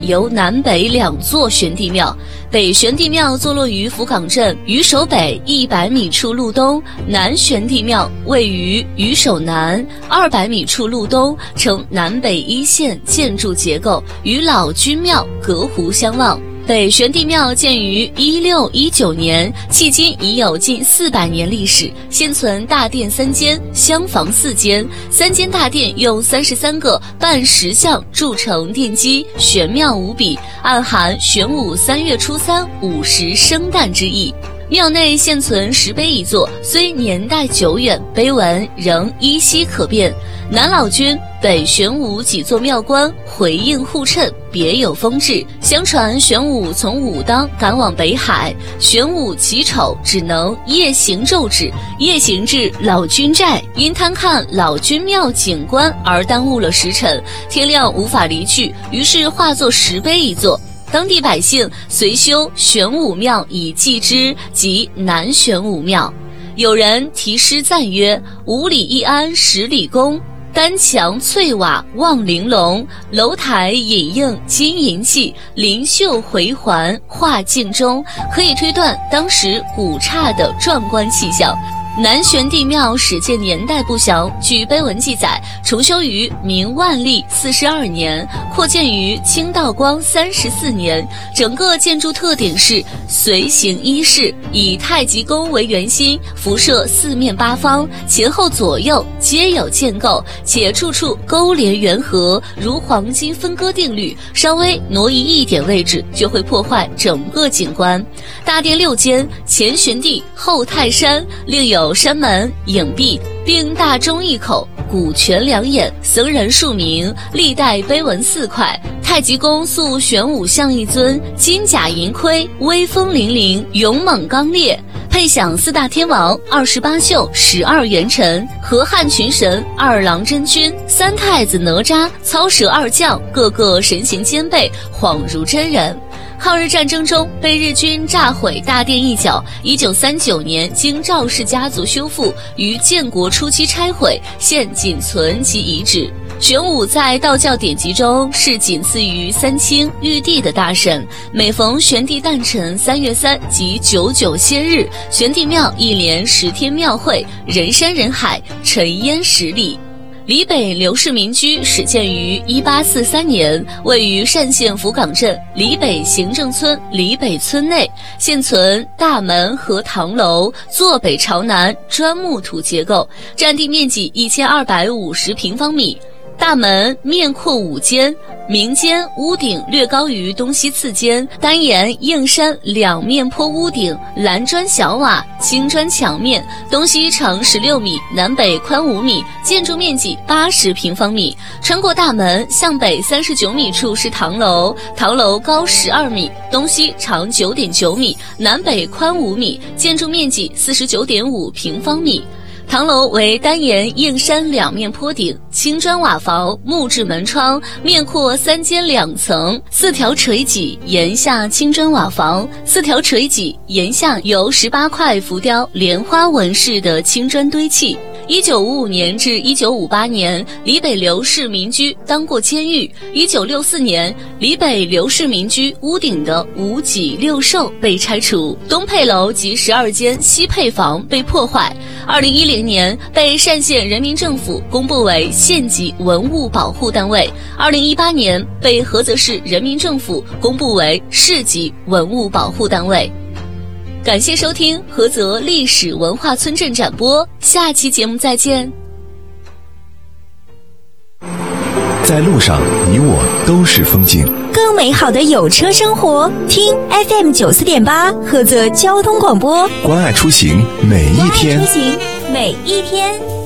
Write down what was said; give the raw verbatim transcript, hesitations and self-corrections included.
由南北两座玄帝庙，北玄帝庙坐落于福冈镇鱼首北一百米处路东，南玄帝庙位于鱼首南二百米处路东，呈南北一线建筑结构，与老君庙隔湖相望。北玄帝庙建于一六一九年，迄今已有近四百年历史，现存大殿三间，厢房四间。三间大殿用三十三个半石像铸成殿基，玄妙无比，暗含玄武三月初三午时生诞之意。庙内现存石碑一座，虽年代久远，碑文仍依稀可辨。南老君、北玄武几座庙观回应互衬，别有风致。相传玄武从武当赶往北海，玄武奇丑，只能夜行骤止，夜行至老君寨，因贪看老君庙景观而耽误了时辰，天亮无法离去，于是化作石碑一座。当地百姓随修玄武庙以祭之，即南玄武庙。有人题诗赞曰：五里一安十里宫，丹墙翠瓦望玲珑，楼台隐映金银器，灵秀回环画镜中，可以推断当时古刹的壮观气象。南玄帝庙始建年代不详，据碑文记载，重修于明万历四十二年，扩建于清道光三十四年。整个建筑特点是随形依式，以太极宫为圆心，辐射四面八方，前后左右皆有建构，且处处勾连圆合，如黄金分割定律，稍微挪移一点位置就会破坏整个景观。大殿六间，前玄帝，后泰山，另有有山门、影壁，并大钟一口，古泉两眼，僧人数名，历代碑文四块。太极宫塑玄武像一尊，金甲银盔，威风凛凛，勇猛刚烈。配享四大天王、二十八宿、十二元神、河汉群神、二郎真君、三太子哪吒、操蛇二将，个个神形兼备，恍如真人。抗日战争中被日军炸毁大殿一角，一九三九年经赵氏家族修复，于建国初期拆毁，现仅存其遗址。玄武在道教典籍中是仅次于三清、玉帝的大神，每逢玄帝诞辰三月三及九九仙日，玄帝庙一连十天庙会，人山人海，尘烟十里。里北刘氏民居始建于一八四三年，位于单县福冈镇里北行政村里北村内，现存大门和堂楼，坐北朝南，砖木土结构，占地面积一千二百五十平方米。大门面阔五间，明间屋顶略高于东西次间，单檐硬山两面坡屋顶，蓝砖小瓦，青砖墙面，东西长十六米，南北宽五米，建筑面积八十平方米。穿过大门向北三十九米处是堂楼，堂楼高十二米，东西长九点九米，南北宽五米，建筑面积四十九点五平方米。堂楼为单檐硬山两面坡顶，青砖瓦房，木质门窗，面阔三间两层，四条垂脊，檐下青砖瓦房，四条垂脊，檐下由十八块浮雕莲花纹饰的青砖堆砌。一九五五年至一九五八年，里北刘氏民居当过监狱。一九六四年，里北刘氏民居屋顶的五脊六兽被拆除，东配楼及十二间西配房被破坏。二零一零年被单县人民政府公布为县级文物保护单位。二零一八年被菏泽市人民政府公布为市级文物保护单位。感谢收听菏泽历史文化村镇展播，下期节目再见。 在路上，你我都是风景。 更美好的有车生活，听 F M 九四点八菏泽交通广播， 关爱出行每一天。 关爱出行每一天。